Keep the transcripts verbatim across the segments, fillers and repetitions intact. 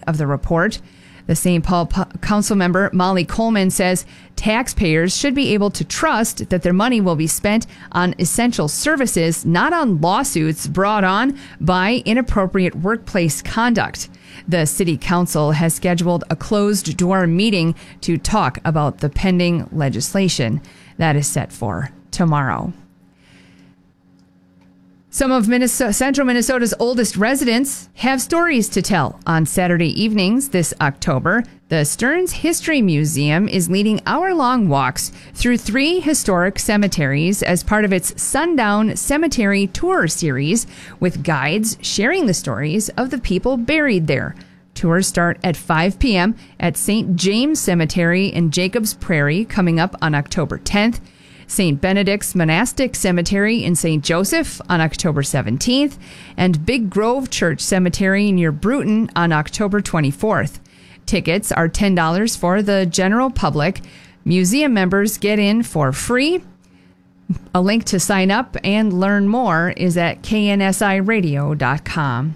of the report. The Saint Paul P- council member Molly Coleman says taxpayers should be able to trust that their money will be spent on essential services, not on lawsuits brought on by inappropriate workplace conduct. The city council has scheduled a closed-door meeting to talk about the pending legislation that is set for tomorrow. Some of Minnesota, central Minnesota's oldest residents have stories to tell. On Saturday evenings this October, the Stearns History Museum is leading hour-long walks through three historic cemeteries as part of its Sundown Cemetery Tour series, with guides sharing the stories of the people buried there. Tours start at five p.m. at Saint James Cemetery in Jacobs Prairie, coming up on October tenth. Saint Benedict's Monastic Cemetery in Saint Joseph on October seventeenth, and Big Grove Church Cemetery near Bruton on October twenty-fourth. Tickets are ten dollars for the general public. Museum members get in for free. A link to sign up and learn more is at K N S I radio dot com.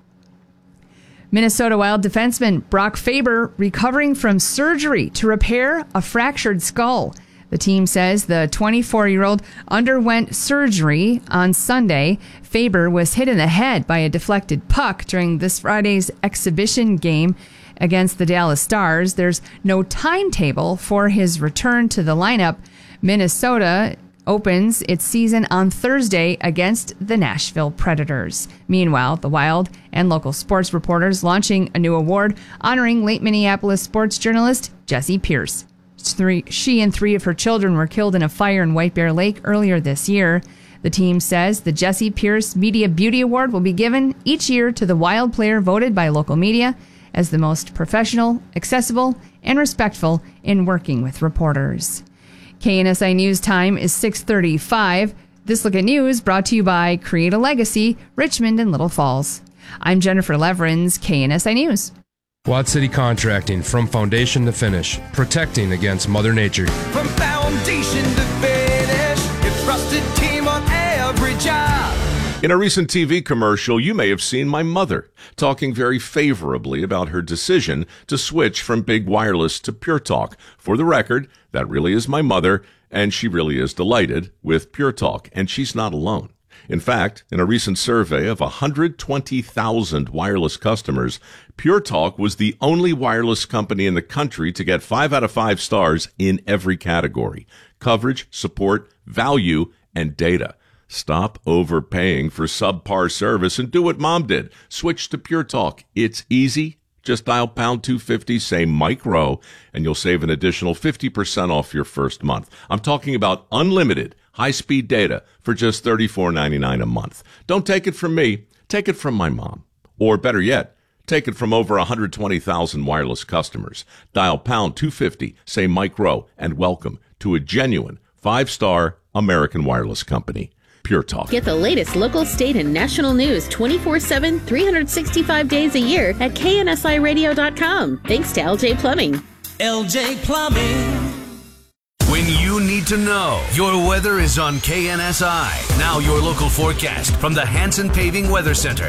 Minnesota Wild defenseman Brock Faber recovering from surgery to repair a fractured skull. The team says the twenty-four-year-old underwent surgery on Sunday. Faber was hit in the head by a deflected puck during this Friday's exhibition game against the Dallas Stars. There's no timetable for his return to the lineup. Minnesota opens its season on Thursday against the Nashville Predators. Meanwhile, the Wild and local sports reporters launching a new award honoring late Minneapolis sports journalist Jessie Pierce. Three, she and three of her children were killed in a fire in White Bear Lake earlier this year. The team says the Jessie Pierce Media Beauty Award will be given each year to the Wild player voted by local media as the most professional, accessible, and respectful in working with reporters. K N S I News time is six thirty-five. This Look at News brought to you by Create a Legacy, Richmond and Little Falls. I'm Jennifer Leverins, K N S I News. Quad City Contracting, from foundation to finish, protecting against Mother Nature. From foundation to finish, your trusted team on every job. In a recent T V commercial, you may have seen my mother talking very favorably about her decision to switch from Big Wireless to Pure Talk. For the record, that really is my mother, and she really is delighted with Pure Talk, and she's not alone. In fact, in a recent survey of one hundred twenty thousand wireless customers, Pure Talk was the only wireless company in the country to get five out of five stars in every category: coverage, support, value, and data. Stop overpaying for subpar service and do what Mom did. Switch to Pure Talk. It's easy. Just dial pound two fifty, say Mike Rowe, and you'll save an additional fifty percent off your first month. I'm talking about unlimited high-speed data for just thirty-four ninety-nine a month. Don't take it from me. Take it from my mom. Or better yet, take it from over one hundred twenty thousand wireless customers. Dial pound two fifty, say Mike Rowe, and welcome to a genuine five-star American wireless company. Pure Talk. Get the latest local, state, and national news twenty-four seven, three hundred sixty-five days a year at K N S I radio dot com. Thanks to L J Plumbing. L J Plumbing. When you need to know, your weather is on K N S I. Now your local forecast from the Hanson Paving Weather Center.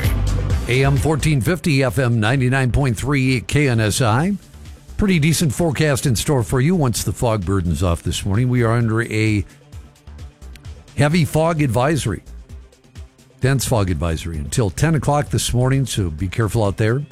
A M fourteen fifty, F M ninety-nine point three K N S I. Pretty decent forecast in store for you once the fog burdens off this morning. We are under a heavy fog advisory, dense fog advisory until ten o'clock this morning, so be careful out there.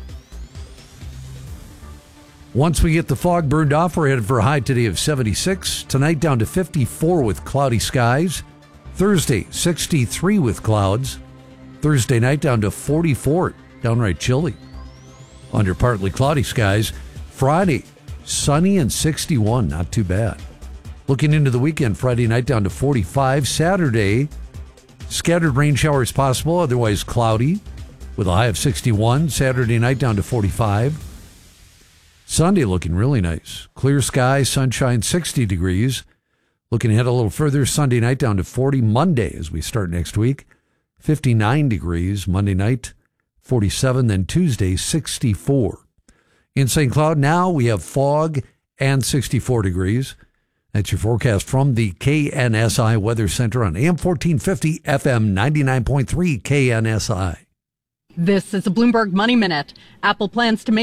Once we get the fog burned off, we're headed for a high today of seventy-six. Tonight down to fifty-four with cloudy skies. Thursday, sixty-three with clouds. Thursday night down to forty-four, downright chilly. Under partly cloudy skies. Friday, sunny and sixty-one, not too bad. Looking into the weekend, Friday night down to forty-five. Saturday, scattered rain showers possible, otherwise cloudy, with a high of sixty-one. Saturday night down to forty-five. Sunday looking really nice. Clear sky, sunshine, sixty degrees. Looking ahead a little further, Sunday night down to forty. Monday, as we start next week, fifty-nine degrees. Monday night, forty-seven. Then Tuesday, sixty-four. In Saint Cloud now, we have fog and sixty-four degrees. That's your forecast from the K N S I Weather Center on A M fourteen fifty, F M ninety-nine point three K N S I. This is a Bloomberg Money Minute. Apple plans to make